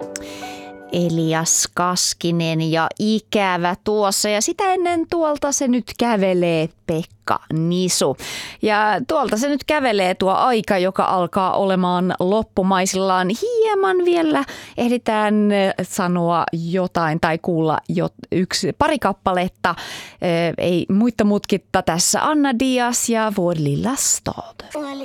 Elias Kaskinen ja Ikävä tuossa. Ja sitä ennen tuolta se nyt kävelee Pekka Nisu. Ja tuolta se nyt kävelee tuo aika, joka alkaa olemaan loppumaisillaan. Hieman vielä ehditään sanoa jotain tai kuulla pari kappaletta. Ei muita mutkitta tässä Anna Diaz ja Vår lilla stad.